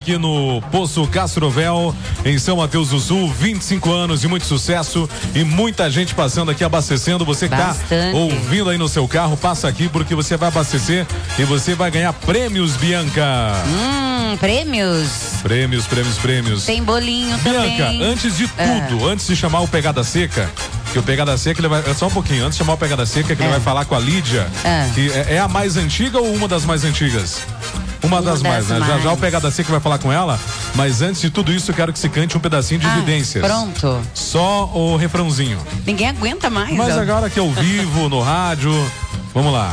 aqui no Poço Castrovel, em São Mateus do Sul, 25 anos de muito sucesso e muita gente passando aqui abastecendo. Você que tá ouvindo aí no seu carro, passa aqui porque você vai abastecer e você vai ganhar prêmios, Bianca. Prêmios. Tem bolinho também. Bianca, antes de tudo, antes de chamar o Pegada Seca, que o Pegada Seca, ele vai, só um pouquinho, antes de chamar o Pegada Seca, que ele vai falar com a Lídia, que é a mais antiga ou uma das mais antigas? Uma das mais, né? Já o Pegada Seca vai falar com ela, mas antes de tudo isso eu quero que se cante um pedacinho de Evidências. Pronto. Só o refrãozinho. Ninguém aguenta mais. Mas agora que é ao vivo, no rádio, vamos lá.